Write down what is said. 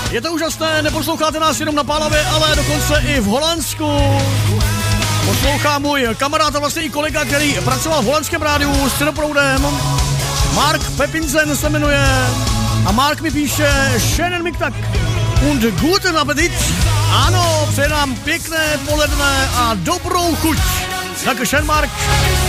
Je to úžasné, neposloucháte nás jenom na Pálavě, ale dokonce i v Holandsku. Poslouchá můj kamarád a vlastně i kolega, který pracoval v holandském rádiu Středoproudem. Mark Pepinsen se jmenuje a Mark mi píše Schönen Mittag und guten Appetit. Ano, přeje nám pěkné poledne a dobrou chuť. Takže Mark.